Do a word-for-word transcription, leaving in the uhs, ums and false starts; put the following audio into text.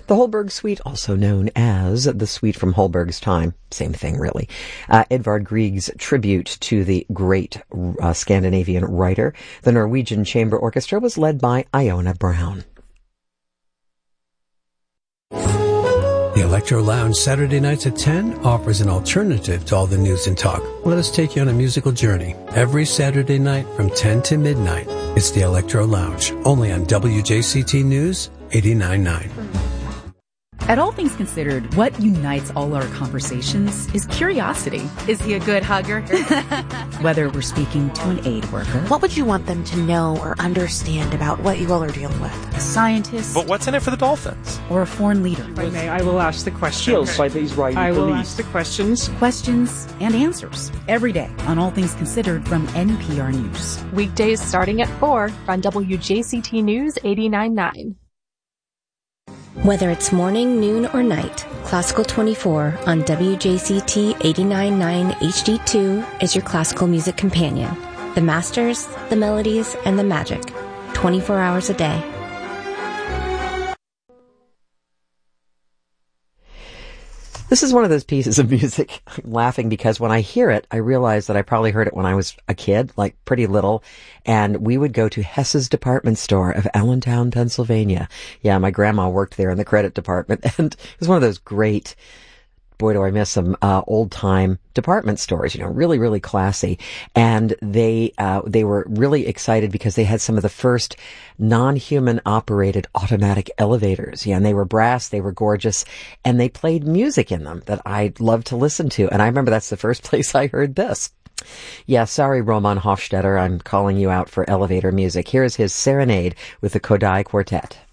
The Holberg Suite, also known as the Suite from Holberg's Time, same thing really. Uh, Edvard Grieg's tribute to the great uh, Scandinavian writer. The Norwegian Chamber Orchestra was led by Iona Brown. The Electro Lounge Saturday nights at ten offers an alternative to all the news and talk. Let us take you on a musical journey. Every Saturday night from ten to midnight, it's the Electro Lounge, only on W J C T News eighty-nine point nine. At All Things Considered, what unites all our conversations is curiosity. Is he a good hugger? Whether we're speaking to an aid worker, what would you want them to know or understand about what you all are dealing with? A scientist, but what's in it for the Dolphins? Or a foreign leader. If I may, I will ask the questions. Killed by the Israeli I will police. ask the questions. Questions and answers every day on All Things Considered from N P R News. Weekdays starting at four on W J C T News eighty-nine point nine. Whether it's morning, noon, or night, Classical twenty-four on W J C T eighty-nine point nine H D two is your classical music companion. The masters, the melodies, and the magic. twenty-four hours a day. This is one of those pieces of music. I'm laughing because when I hear it, I realize that I probably heard it when I was a kid, like pretty little, and we would go to Hess's department store of Allentown, Pennsylvania. Yeah, my grandma worked there in the credit department, and it was one of those great, boy, do I miss some uh, old-time department stores, you know, really, really classy. And they uh, they were really excited because they had some of the first non-human operated automatic elevators. Yeah, and they were brass, they were gorgeous, and they played music in them that I loved to listen to. And I remember that's the first place I heard this. Yeah, sorry, Roman Hofstetter, I'm calling you out for elevator music. Here is his Serenade with the Kodai Quartet.